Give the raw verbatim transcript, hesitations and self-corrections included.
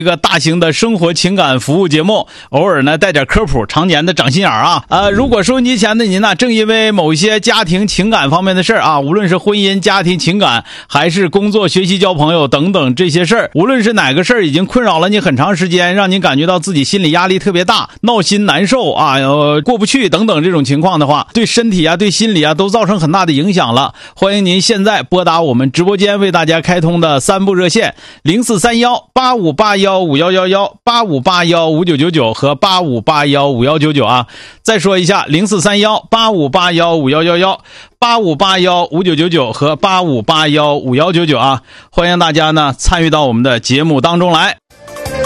一个大型的生活情感服务节目，偶尔呢带点科普，常年的长心眼啊。呃，如果收音机前的您呢，正因为某些家庭情感方面的事儿啊，无论是婚姻、家庭情感，还是工作、学习、交朋友等等这些事儿，无论是哪个事儿已经困扰了你很长时间，让你感觉到自己心理压力特别大，闹心难受啊，呃，过不去等等这种情况的话，对身体啊、对心理啊都造成很大的影响了。欢迎您现在拨打我们直播间为大家开通的三部热线零四三幺八五八幺五幺幺幺、八五八幺五九九九和八五八幺五幺九九啊。再说一下零四三幺八五八幺五幺幺幺、八五八幺五九九九和八五八幺五幺九九啊。欢迎大家呢参与到我们的节目当中来。